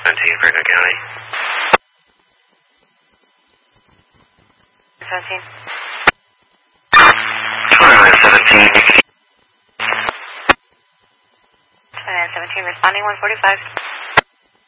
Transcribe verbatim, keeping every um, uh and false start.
seventeen, Fresno County. seventeen. twenty-nine seventeen. twenty-nine seventeen, responding one forty-five.